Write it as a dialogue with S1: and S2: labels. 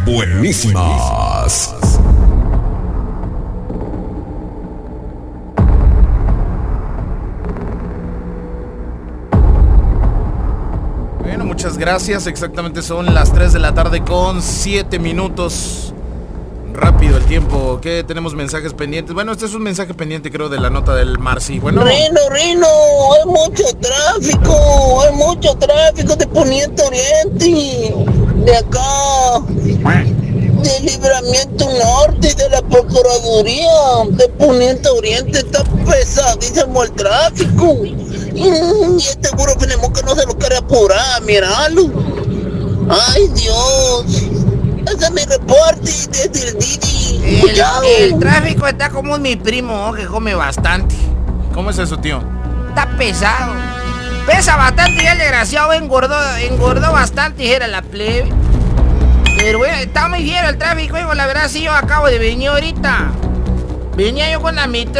S1: buenísimas.
S2: Bueno, muchas gracias. Exactamente son las 3 de la tarde con 7 minutos. Rápido el tiempo. ¿Qué tenemos mensajes pendientes? Bueno, este es un mensaje pendiente, creo, de la nota del Marci. Bueno,
S3: Rino, hay mucho tráfico de Poniente Oriente, de acá, del Libramiento Norte, de la Procuraduría, de Poniente Oriente, está pesadísimo el tráfico. Y este burro tenemos que no se lo quiere apurar, míralo. Ay, Dios. Ese es mi reporte desde el Didi.
S4: El tráfico está como mi primo, que come bastante.
S2: ¿cómo es eso, tío?
S4: Está pesado. Pesa bastante y el desgraciado engordó bastante, era la plebe. Pero bueno, está muy fiero el tráfico, hijo. La verdad, sí, yo acabo de venir ahorita. Venía yo con la mitad.